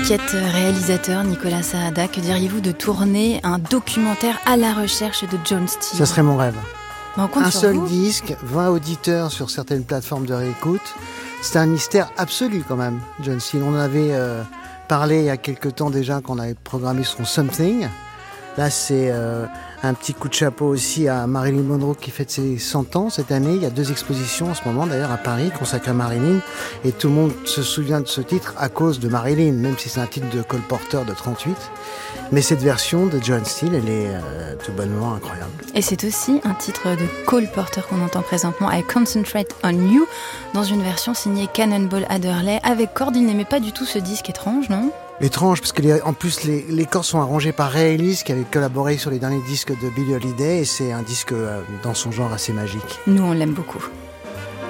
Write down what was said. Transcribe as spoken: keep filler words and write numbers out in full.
inquiète réalisateur Nicolas Saada, que diriez-vous de tourner un documentaire à la recherche de John Steele ? Ça serait mon rêve. On compte un sur seul vous. disque, vingt auditeurs sur certaines plateformes de réécoute. C'est un mystère absolu quand même, John Steele. On avait euh, parlé il y a quelque temps déjà qu'on avait programmé son Something. Là, c'est euh, un petit coup de chapeau aussi à Marilyn Monroe qui fête ses cent ans cette année. Il y a deux expositions en ce moment d'ailleurs à Paris consacrées à Marilyn. Et tout le monde se souvient de ce titre à cause de Marilyn, même si c'est un titre de Cole Porter de trente-huit. Mais cette version de John Steele, elle est euh, tout bonnement incroyable. Et c'est aussi un titre de Cole Porter qu'on entend présentement, I Concentrate on You, dans une version signée Cannonball Adderley, avec cordes. Il n'aimait pas du tout ce disque étrange, non ? Étrange, parce que les, en plus les, les cordes sont arrangées par Ray Ellis qui avait collaboré sur les derniers disques de Billie Holiday, et c'est un disque euh, dans son genre assez magique. Nous, on l'aime beaucoup.